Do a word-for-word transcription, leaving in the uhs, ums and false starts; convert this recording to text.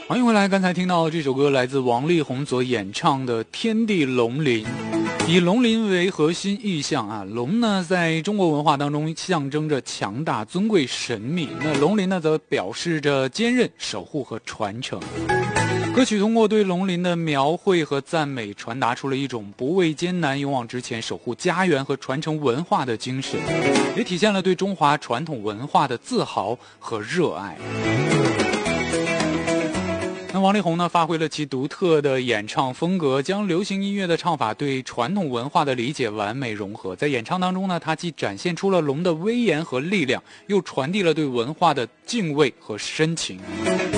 欢迎回来，刚才听到这首歌来自王力宏所演唱的《天地龙鳞》，以龙鳞为核心意象啊，龙呢在中国文化当中象征着强大、尊贵、神秘，那龙鳞呢则表示着坚韧、守护和传承。歌曲通过对龙鳞的描绘和赞美，传达出了一种不畏艰难、勇往直前、守护家园和传承文化的精神，也体现了对中华传统文化的自豪和热爱。那王力宏呢，发挥了其独特的演唱风格，将流行音乐的唱法对传统文化的理解完美融合。在演唱当中呢，他既展现出了龙的威严和力量，又传递了对文化的敬畏和深情。